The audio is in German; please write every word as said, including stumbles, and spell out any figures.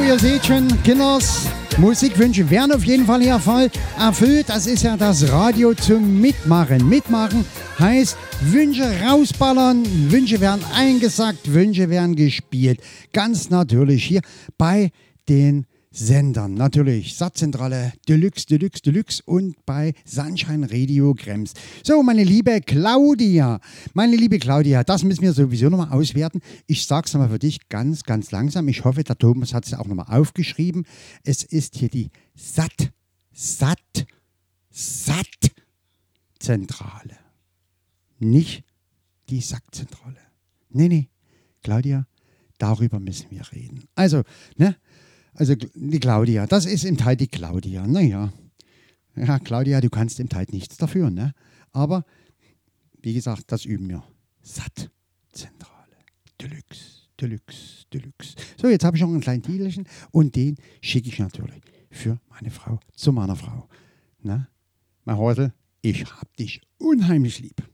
ihr seht schon, Kinders, Musikwünsche werden auf jeden Fall hier voll erfüllt. Das ist ja das Radio zum Mitmachen. Mitmachen heißt Wünsche rausballern, Wünsche werden eingesackt, Wünsche werden gespielt. Ganz natürlich hier bei den Sendern. Natürlich Satzzentrale Deluxe, Deluxe, Deluxe und bei Sunshine Radio Krems. So, meine liebe Claudia, meine liebe Claudia, das müssen wir sowieso nochmal auswerten. Ich sag's nochmal für dich ganz, ganz langsam. Ich hoffe, der Thomas hat es auch nochmal aufgeschrieben. Es ist hier die Satt, Satt, Satt-Zentrale. Nicht die Sackzentrale. Nee, nee, Claudia, darüber müssen wir reden. Also, ne? Also die Claudia, das ist im Teil die Claudia. Naja, ja, Claudia, du kannst im Teil nichts dafür, ne? Aber, wie gesagt, das üben wir. Satt-Zentrale. Deluxe, Deluxe, Deluxe. So, jetzt habe ich noch einen kleinen Titelchen und den schicke ich natürlich für meine Frau, zu meiner Frau. Ne? Mein Häusl, ich hab dich unheimlich lieb.